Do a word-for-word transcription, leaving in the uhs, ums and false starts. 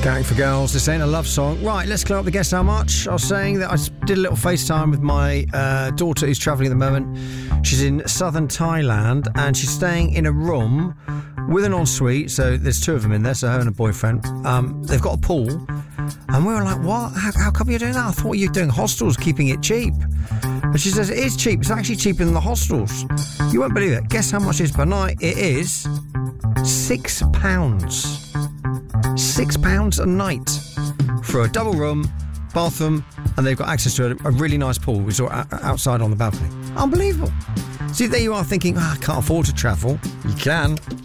Scouting for Girls, this ain't a love song. Right, let's clear up the guess how much. I was saying that I did a little FaceTime with my uh, daughter who's travelling at the moment. She's in southern Thailand and she's staying in a room with an ensuite. So there's two of them in there, so her and a boyfriend. Um, they've got a pool. And we were like, what? How, how come you're doing that? I thought you were doing hostels, keeping it cheap. And she says, it is cheap. It's actually cheaper than the hostels. You won't believe it. Guess how much it is per night? It is six pounds. Six pounds a night for a double room, bathroom, and they've got access to a, a really nice pool which is outside on the balcony. Unbelievable. See, there you are thinking, oh, I can't afford to travel. You can.